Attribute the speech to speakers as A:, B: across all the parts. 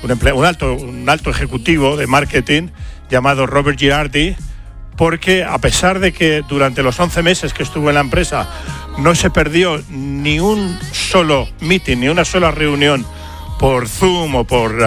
A: un alto ejecutivo de marketing llamado Robert Girardi, porque a pesar de que durante los 11 meses que estuvo en la empresa no se perdió ni un solo meeting, ni una sola reunión por Zoom o por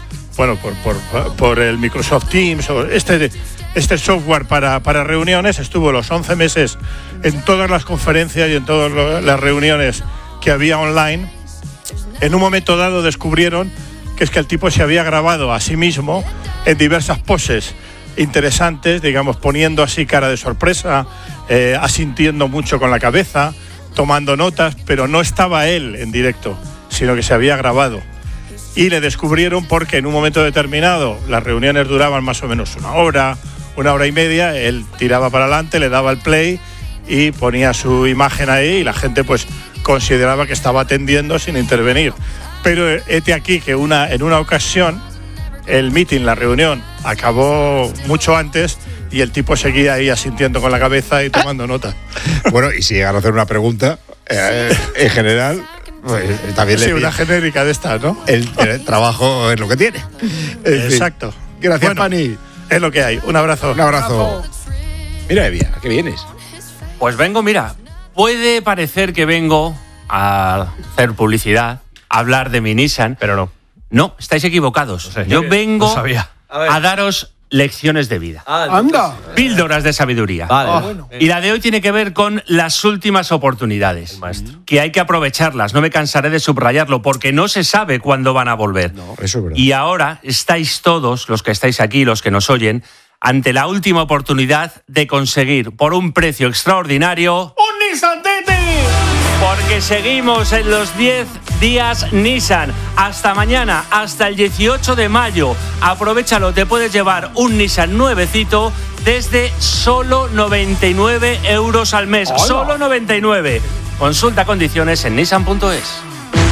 A: el Microsoft Teams o este software para reuniones, estuvo los 11 meses en todas las conferencias y en todas las reuniones que había online. En un momento dado descubrieron que es que el tipo se había grabado a sí mismo en diversas poses interesantes, digamos, poniendo así cara de sorpresa, asintiendo mucho con la cabeza, tomando notas, pero no estaba él en directo, sino que se había grabado. Y le descubrieron porque en un momento determinado las reuniones duraban más o menos una hora y media, él tiraba para adelante, le daba el play y ponía su imagen ahí y la gente pues consideraba que estaba atendiendo sin intervenir. Pero hete aquí que en una ocasión el meeting, la reunión, acabó mucho antes y el tipo seguía ahí asintiendo con la cabeza y tomando nota.
B: Bueno, y si llegan a hacer una pregunta, en general, pues también
A: sí, una genérica de estas, ¿no?
B: El trabajo es lo que tiene.
A: Exacto.
B: Gracias, bueno, Pani.
A: Es lo que hay. Un abrazo.
B: Un abrazo. Mira, Evia, ¿a qué vienes?
C: Pues vengo, mira, puede parecer que vengo a hacer publicidad, a hablar de mi Nissan, pero no. No, estáis equivocados. No sé, yo vengo a daros lecciones de vida.
D: ¡Anda!
C: Píldoras de sabiduría.
D: Vale. Bueno.
C: Y la de hoy tiene que ver con las últimas oportunidades. Que hay que aprovecharlas. No me cansaré de subrayarlo porque no se sabe cuándo van a volver.
B: No, eso es verdad.
C: Y ahora estáis todos, los que estáis aquí, los que nos oyen, ante la última oportunidad de conseguir por un precio extraordinario ¡un Nissan Tipi! Porque seguimos en los 10 días Nissan. Hasta mañana, hasta el 18 de mayo. Aprovechalo, te puedes llevar un Nissan nuevecito desde solo 99 euros al mes. ¡Hola! Solo 99. Consulta condiciones en nissan.es.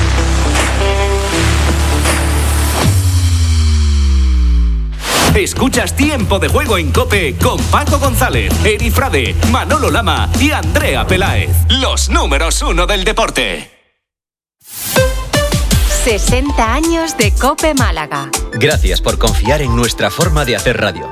E: Escuchas Tiempo de Juego en COPE con Paco González, Eri Frade, Manolo Lama y Andrea Peláez. Los números 1 del deporte.
F: 60 años de COPE Málaga.
G: Gracias por confiar en nuestra forma de hacer radio.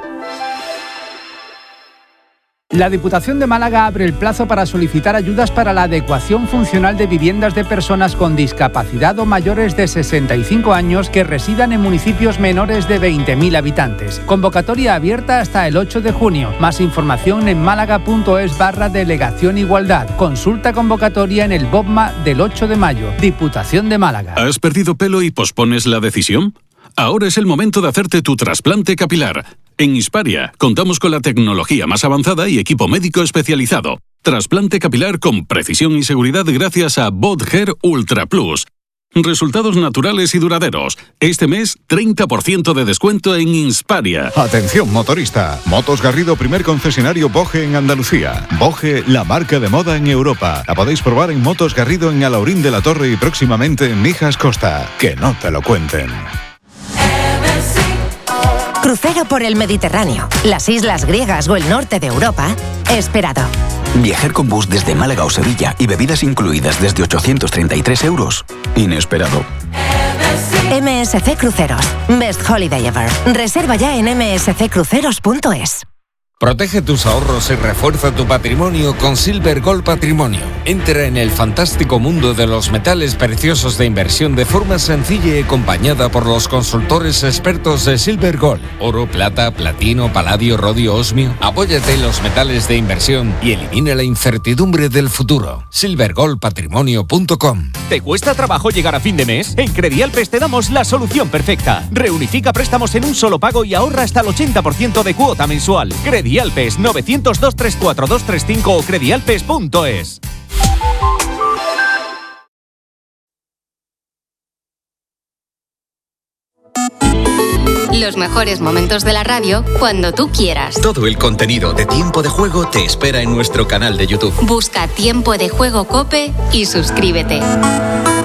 H: La Diputación de Málaga abre el plazo para solicitar ayudas para la adecuación funcional de viviendas de personas con discapacidad o mayores de 65 años que residan en municipios menores de 20.000 habitantes. Convocatoria abierta hasta el 8 de junio. Más información en málaga.es/Delegación Igualdad. Consulta convocatoria en el BOPMA del 8 de mayo. Diputación de Málaga.
I: ¿Has perdido pelo y pospones la decisión? Ahora es el momento de hacerte tu trasplante capilar. En Hisparia contamos con la tecnología más avanzada y equipo médico especializado. Trasplante capilar con precisión y seguridad gracias a Botger Ultra Plus. Resultados naturales y duraderos. Este mes, 30% de descuento en Hisparia.
J: Atención motorista. Motos Garrido, primer concesionario Boge en Andalucía. Boge, la marca de moda en Europa. La podéis probar en Motos Garrido en Alaurín de la Torre y próximamente en Mijas Costa. Que no te lo cuenten.
F: Crucero por el Mediterráneo, las islas griegas o el norte de Europa, esperado.
K: Viajar con bus desde Málaga o Sevilla y bebidas incluidas desde 833 euros, inesperado.
F: MSC Cruceros, Best Holiday Ever. Reserva ya en msccruceros.es.
L: Protege tus ahorros y refuerza tu patrimonio con Silver Gold Patrimonio. Entra en el fantástico mundo de los metales preciosos de inversión de forma sencilla y acompañada por los consultores expertos de Silver Gold. Oro, plata, platino, paladio, rodio, osmio. Apóyate en los metales de inversión y elimina la incertidumbre del futuro. silvergoldpatrimonio.com.
M: ¿Te cuesta trabajo llegar a fin de mes? En Credialpes te damos la solución perfecta. Reunifica préstamos en un solo pago y ahorra hasta el 80% de cuota mensual. Credialpes 900-234-235 o credialpes.es.
F: Los mejores momentos de la radio cuando tú quieras.
G: Todo el contenido de Tiempo de Juego te espera en nuestro canal de YouTube.
F: Busca Tiempo de Juego COPE y suscríbete.